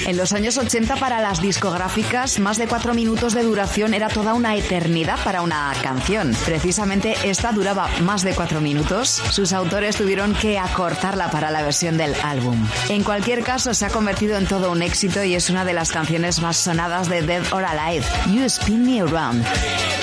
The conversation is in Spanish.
En los años 80 para las discográficas, más de 4 minutos de duración era toda una eternidad para una canción. Precisamente esta duraba más de 4 minutos. Sus autores tuvieron que acortarla para la versión del álbum. En cualquier caso, se ha convertido en todo un éxito y es una de las canciones más sonadas de Dead or Alive, You Spin Me Around.